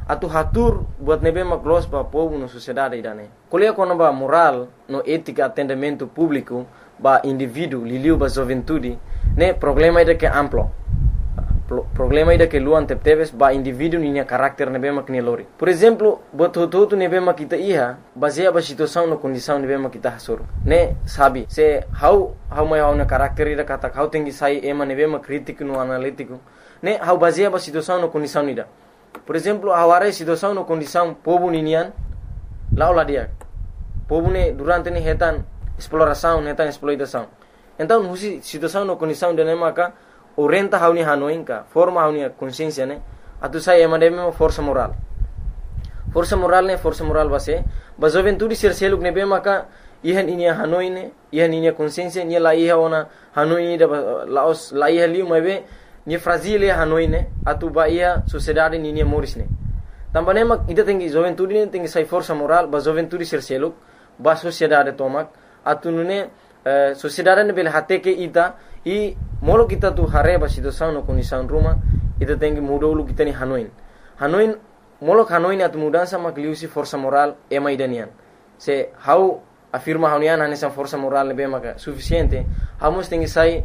atu hatur buat nebe maklos ba povo no sociedade idane. Kuliah kono ba moral no ética atendimento público ba indivíduo liliu ba juventude ne problema ida que amplo. Problema ida que luan tepteves ba indivíduo ninya karakter nebe mak nelori. Por exemplo, buat hutu nebe mak kita iha baseia ba situação no condição nebe mak kita hasur. Ne sabi se how mai na karakter ida kata how tengi sai ema nebe mak crítico no analítico. Ne how baseia ba situação no condição ida. Por exemplo, a situação no condição povo ninian lá dia. Povo ne durante ne hetan exploração, hetan exploitação. Então, husi situação no condição de nemaka orienta hauni hanoinka, forma hauni consciência ne, atu sai emademe força moral. Força moral base, ba juventude ser seluk ne bemaka ihan inia hanoine, ihan inia consciência, nia la iha ona hanoine da laos la iha liu mabe ni fragile hanoine, atu ba iha sociedade ni nia morisne. Tambane mak ida tengi juventude ne tengi sai força moral, ba juventude ser seluk, ba sociedade tomak, atu nune sociedade ne bel hateke ita e molo kita tu hareba situação no condição ruma ita tengi mudolu kita ni hanoin molo hanoin atu mudança makliusi força moral ema idanian se how afirma haunian hanesa força moral nebe maka suficiente hamos tengi sai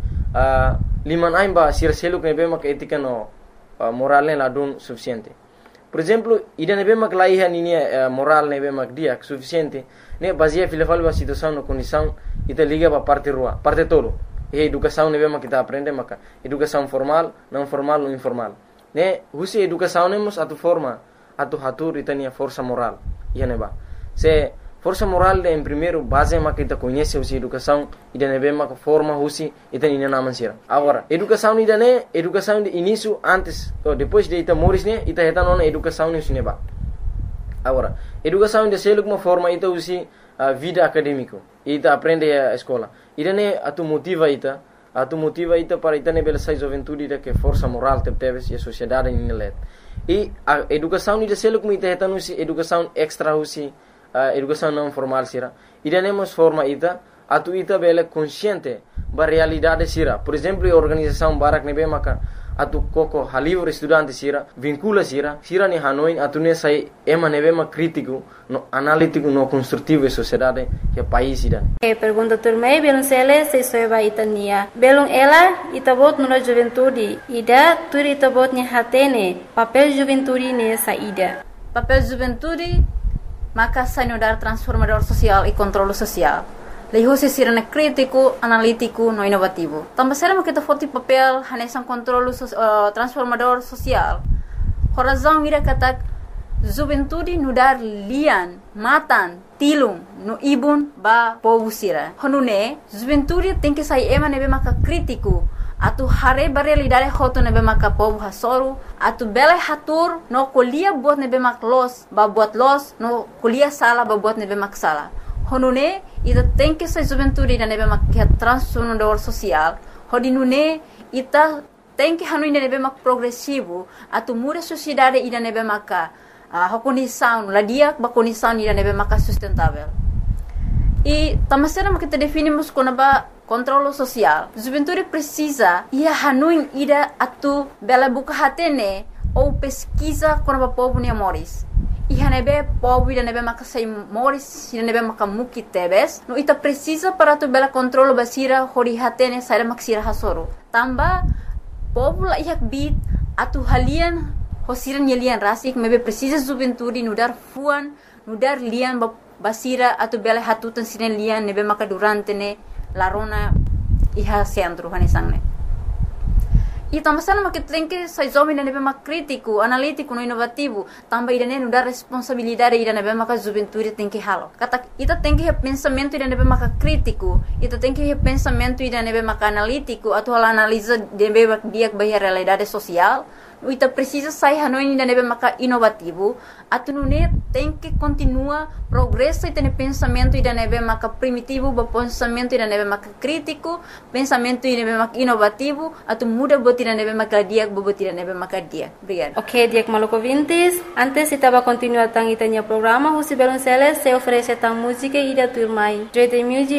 liman aimba sir seluk nebe maka etika no moral ne ladun suficiente. Por exemplo, ida nebe mak laiha ninia moral nebe mak dia suficiente ne baseia filafal ba situação no condição ita liga ba parte rua parte todo. E educação nebe mak kita aprende maka educação formal, não formal ou informal. Ne husi educação nemos atu forma atu hatur itania força moral. Ia neba. Se força moral em primeiro base mak kita conhece husi educação ida nebe mak forma husi itania naman sira. Agora, educação ida ne educação de início antes ou depois de ita moris ne ita heta nona educação ne neba. Agora, educação de seluk uma forma ita husi vida acadêmico. Ita aprende a escola. Ida ne atu motiva ita para ita ne bela sai juventude ida que força moral teves e a sociedade ni let. E a educação ida seluk ita heta nusi educação extra husi educação não formal sira. Ida ne mos forma ita atu ita bela consciente ba realidade sira. Por exemplo, a organização barak nebe maka atu koko halivre estudante sira vincula sira ni hanoin atu ne sai ema nebe mak crítico no analítico no construtivo e sociedade que país sira. Pergunta turmei belum sele se soeba itania belum ela itabot no juventude ida tur itabot ni hatene papel juventude ne saída papel juventude maka sanudar transformador social e controle social. Leho se sirana crítico, analítico, no inovativo. Também será que kita forte papel hanesan controle transformador social. Horazão ira kata juventude nudar lian, matan, tilung, no ibun ba povo sira. Honune juventude tem que sair ema nebe maka crítico. Atu hare realidade hoto nebe maka povo hasoru. Atu bela hatur no kuliah buat nebe mak los, ba buat los no kuliah sala ba buat nebe mak sala. Honune ita tem que ser juventude ida nebe mak transformador social. Hodinune ita tem que hanu ida nebe mak progressivo. Atu muda sociedade ida nebe maka condição ladia ba condição ida nebe maka sustentável. E tamasera kita definimos como ba controle social. Juventude precisa ia hanu ida atu bela buka hatene ou pesquisa como ba povo ne moris. Iha nebe povo ida nebe maka sai moris ida nebe maka muki tebes no ita precisa para tu bela controle basira hori hatene sai maksira hasoro tamba povo la ihak bit atu halian hosiran yelian rasik mebe precisa juventude nudar fuan nudar lian basira atu bela hatutan sinen lian nebe maka durante ne larona iha centro hanesangne. E também se não que tem que sair jovem na nebe mak crítico, analítico, no inovativo, também ida não dar responsabilidade ida nebe mak juventude tem que halo. Kata ita tem que pensamento ida nebe mak crítico, ita tem que pensamento ida nebe mak analítico, atau analisa nebe mak dia bahia realidade social. Ita precisa sair hanoi ida nebe mak inovativo, atau nune tem que continua progresso ida nebe pensamento ida nebe mak primitivo, pensamento ida nebe mak crítico, pensamento ida nebe mak inovativo, atau muda tidak nebe makadia, bobo tidak nebe makadia. Obrigada. Ok, Diak Maluco Vintes. Antes estava continuando tang itanya programa, Husi Belonceles se oferece tang música e da turmai. Dread Music